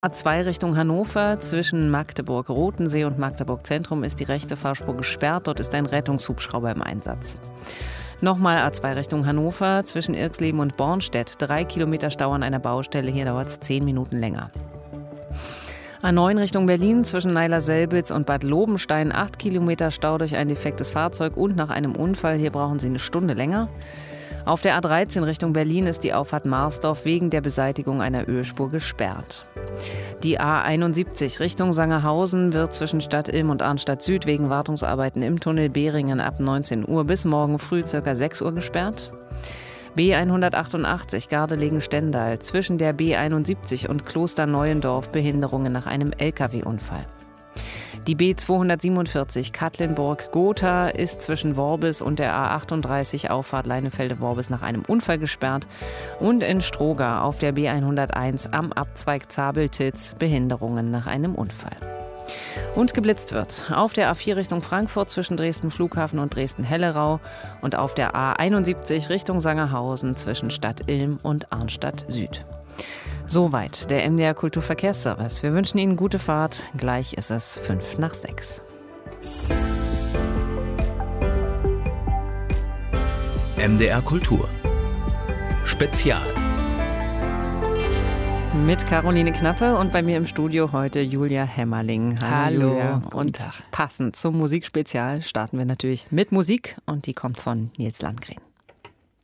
A2 Richtung Hannover, zwischen Magdeburg-Rotensee und Magdeburg-Zentrum ist die rechte Fahrspur gesperrt. Dort ist ein Rettungshubschrauber im Einsatz. Nochmal A2 Richtung Hannover, zwischen Irxleben und Bornstedt. 3 Kilometer Stau an einer Baustelle, hier dauert es 10 Minuten länger. A9 Richtung Berlin, zwischen Neiler-Selbitz und Bad Lobenstein. 8 Kilometer Stau durch ein defektes Fahrzeug und nach einem Unfall. Hier brauchen Sie eine Stunde länger. Auf der A13 Richtung Berlin ist die Auffahrt Marsdorf wegen der Beseitigung einer Ölspur gesperrt. Die A71 Richtung Sangerhausen wird zwischen Stadt Ilm und Arnstadt Süd wegen Wartungsarbeiten im Tunnel Behringen ab 19 Uhr bis morgen früh ca. 6 Uhr gesperrt. B188 Gardelegen-Stendal, zwischen der B71 und Klosterneuendorf Behinderungen nach einem Lkw-Unfall. Die B247 Katlenburg-Gotha ist zwischen Worbis und der A38 Auffahrt Leinefelde-Worbis nach einem Unfall gesperrt und in Stroga auf der B101 am Abzweig Zabeltitz Behinderungen nach einem Unfall. Und geblitzt wird auf der A4 Richtung Frankfurt zwischen Dresden Flughafen und Dresden-Hellerau und auf der A71 Richtung Sangerhausen zwischen Stadt Ilm und Arnstadt Süd. Soweit der MDR Kulturverkehrsservice. Wir wünschen Ihnen gute Fahrt. Gleich ist es 5:05. MDR Kultur Spezial Mit Caroline Knappe und bei mir im Studio heute Julia Hämmerling. Hallo, Julia. guten Und Tag. passend zum Musikspezial starten wir natürlich mit Musik und die kommt von Nils Landgren.